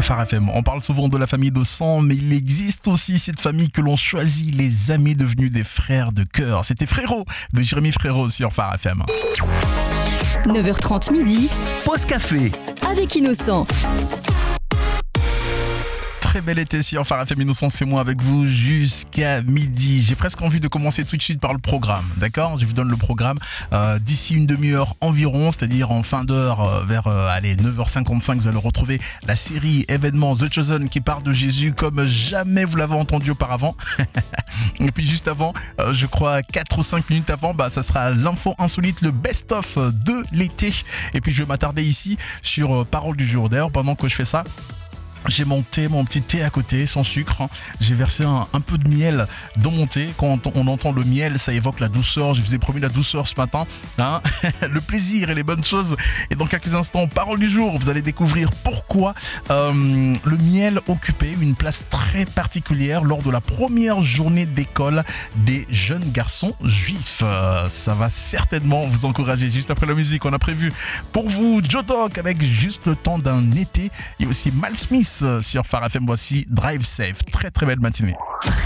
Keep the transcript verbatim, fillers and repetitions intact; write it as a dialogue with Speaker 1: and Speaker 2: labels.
Speaker 1: Phare F M. On parle souvent de la famille de sang, mais il existe aussi cette famille que l'on choisit, les amis devenus des frères de cœur. C'était Frérot de Jérémy Frérot sur Phare F M.
Speaker 2: neuf heures trente midi,
Speaker 3: Pause café
Speaker 2: avec Innocent.
Speaker 1: Très bel été sur Phare F M, Innocent, c'est moi avec vous jusqu'à midi. J'ai presque envie de commencer tout de suite par le programme, d'accord ? Je vous donne le programme euh, d'ici une demi-heure environ, c'est-à-dire en fin d'heure, euh, vers euh, allez, neuf heures cinquante-cinq, vous allez retrouver la série événement The Chosen qui parle de Jésus comme jamais vous l'avez entendu auparavant. Et puis juste avant, euh, je crois quatre ou cinq minutes avant, bah, ça sera l'info insolite, le best-of de l'été. Et puis je vais m'attarder ici sur euh, Parole du jour. D'ailleurs, pendant que je fais ça, j'ai mon thé, mon petit thé à côté, sans sucre. J'ai versé un, un peu de miel dans mon thé. Quand on, on entend le miel, ça évoque la douceur. Je vous ai promis la douceur ce matin, hein. Le plaisir et les bonnes choses. Et dans quelques instants, parole du jour, vous allez découvrir pourquoi euh, le miel occupait une place très particulière lors de la première journée d'école des jeunes garçons juifs. Euh, ça va certainement vous encourager. Juste après la musique, on a prévu pour vous Joe Dog avec Juste le temps d'un été. Et aussi Mal Smith sur Phare F M. Voici Drive Safe. Très très belle matinée.